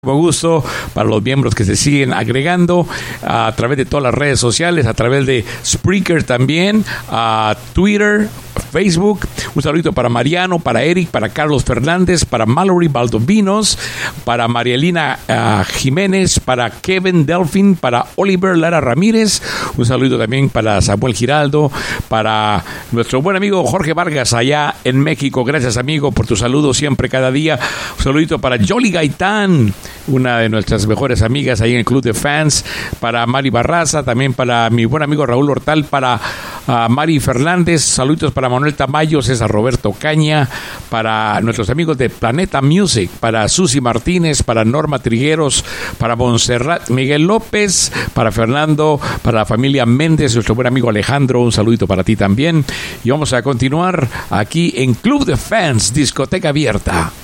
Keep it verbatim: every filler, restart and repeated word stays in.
Con gusto para los miembros que se siguen agregando a través de todas las redes sociales, a través de Spreaker también, a Twitter, Facebook. Un saludito para Mariano, para Eric, para Carlos Fernández, para Mallory Baldovinos, para Marielina uh, Jiménez, para Kevin Delfin, para Oliver Lara Ramírez. Un saludito también para Samuel Giraldo, para nuestro buen amigo Jorge Vargas allá en México. Gracias, amigo, por tu saludo siempre, cada día. Un saludito para Jolly Gaitán, una de nuestras mejores amigas ahí en el Club de Fans, para Mari Barraza, también para mi buen amigo Raúl Hortal, para uh, Mari Fernández, saluditos para Manuel Tamayo, César Roberto Caña, para nuestros amigos de Planeta Music, para Susi Martínez, para Norma Trigueros, para Montserrat Miguel López, para Fernando, para la familia Méndez, nuestro buen amigo Alejandro, un saludito para ti también. Y vamos a continuar aquí en Club de Fans, discoteca abierta.